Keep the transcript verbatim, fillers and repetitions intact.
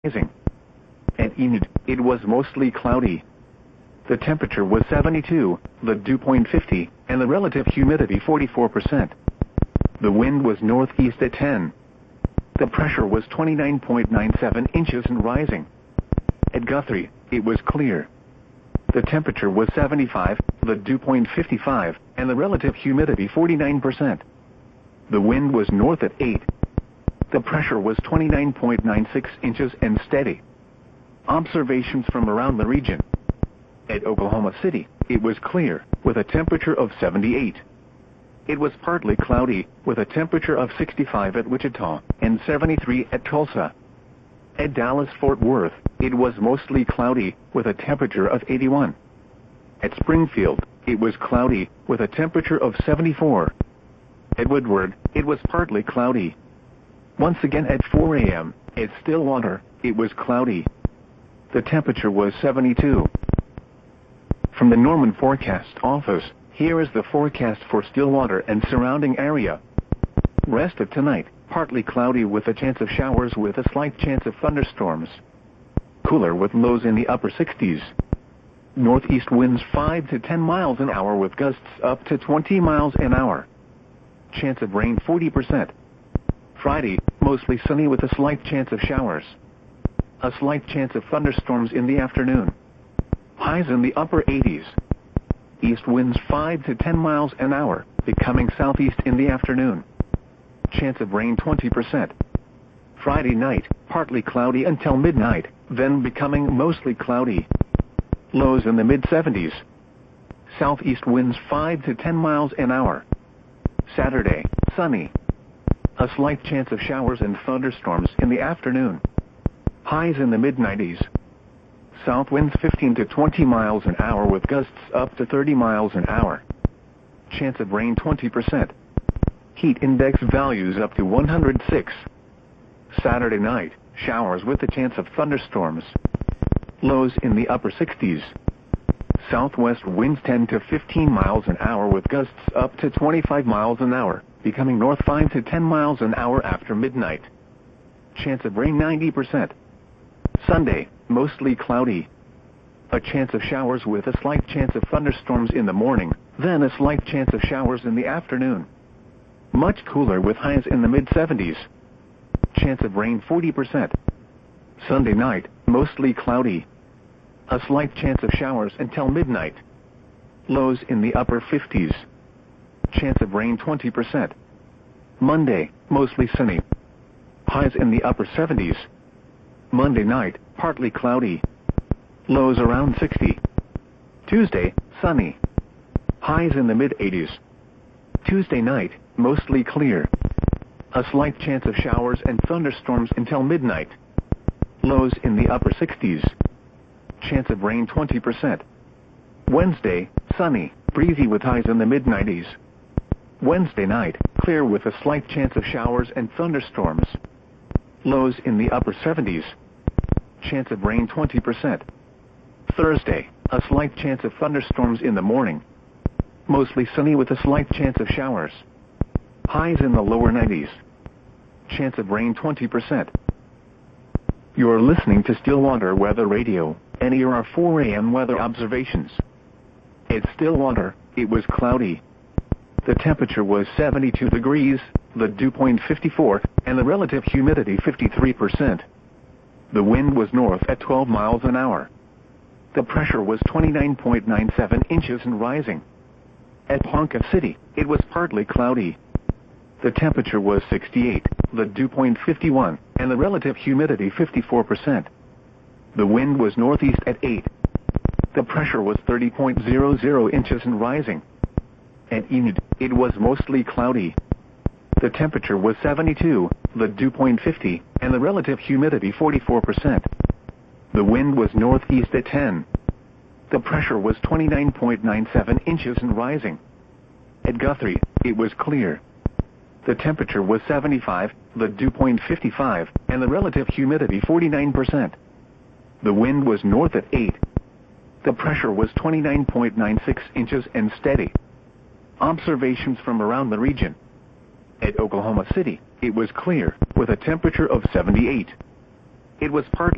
rising. At Enid, it was mostly cloudy. The temperature was seventy-two, the dew point fifty, and the relative humidity forty-four percent. The wind was northeast at ten. The pressure was twenty-nine point nine seven inches and rising. At Guthrie, it was clear. The temperature was seventy-five, the dew point fifty-five, and the relative humidity forty-nine percent. The wind was north at eight. The pressure was twenty-nine point nine six inches and steady. Observations from around the region. At Oklahoma City, it was clear, with a temperature of seventy-eight. It was partly cloudy, with a temperature of sixty-five at Wichita and seventy-three at Tulsa. At Dallas-Fort Worth, it was mostly cloudy, with a temperature of eighty-one. At Springfield, it was cloudy, with a temperature of seventy-four. At Woodward, it was partly cloudy. Once again at four A M, at Stillwater, it was cloudy. The temperature was seventy-two. From the Norman Forecast Office, here is the forecast for Stillwater and surrounding area. Rest of tonight, partly cloudy with a chance of showers with a slight chance of thunderstorms. Cooler with lows in the upper sixties. Northeast winds five to ten miles an hour with gusts up to twenty miles an hour. Chance of rain forty percent. Friday, mostly sunny with a slight chance of showers. A slight chance of thunderstorms in the afternoon. Highs in the upper eighties. East winds five to ten miles an hour, becoming southeast in the afternoon. Chance of rain twenty percent. Friday night, partly cloudy until midnight, then becoming mostly cloudy. Lows in the mid seventies. Southeast winds five to ten miles an hour. Saturday, sunny. A slight chance of showers and thunderstorms in the afternoon. Highs in the mid nineties. South winds fifteen to twenty miles an hour with gusts up to thirty miles an hour. Chance of rain twenty percent. Heat index values up to one hundred six. Saturday night, showers with a chance of thunderstorms. Lows in the upper sixties. Southwest winds ten to fifteen miles an hour with gusts up to twenty-five miles an hour, becoming north five to ten miles an hour after midnight. Chance of rain ninety percent. Sunday, mostly cloudy. A chance of showers with a slight chance of thunderstorms in the morning, then a slight chance of showers in the afternoon. Much cooler with highs in the mid seventies. Chance of rain forty percent. Sunday night, mostly cloudy. A slight chance of showers until midnight. Lows in the upper fifties. Chance of rain twenty percent. Monday, mostly sunny. Highs in the upper seventies. Monday night, partly cloudy. Lows around sixty. Tuesday, sunny. Highs in the mid eighties. Tuesday night, mostly clear. A slight chance of showers and thunderstorms until midnight. Lows in the upper sixties. Chance of rain twenty percent. Wednesday, sunny, breezy with highs in the mid nineties. Wednesday night, clear with a slight chance of showers and thunderstorms. Lows in the upper seventies. Chance of rain twenty percent. Thursday, a slight chance of thunderstorms in the morning. Mostly sunny with a slight chance of showers. Highs in the lower nineties. Chance of rain twenty percent. You're listening to Stillwater Weather Radio, and here are four A M weather observations. At Stillwater, it was cloudy. The temperature was seventy-two degrees, the dew point fifty-four, and the relative humidity fifty-three percent. The wind was north at twelve miles an hour. The pressure was twenty-nine point nine seven inches and rising. At Ponca City, it was partly cloudy. The temperature was sixty-eight, the dew point fifty-one, and the relative humidity fifty-four percent. The wind was northeast at eight. The pressure was thirty point zero zero inches and rising. At Enid, it was mostly cloudy. The temperature was seventy-two, the dew point fifty, and the relative humidity forty-four percent. The wind was northeast at ten. The pressure was twenty-nine point nine seven inches and rising. At Guthrie, it was clear. The temperature was seventy-five, the dew point fifty-five, and the relative humidity forty-nine percent. The wind was north at eight. The pressure was twenty-nine point nine six inches and steady. Observations from around the region. At Oklahoma City, it was clear, with a temperature of seventy-eight. It was partly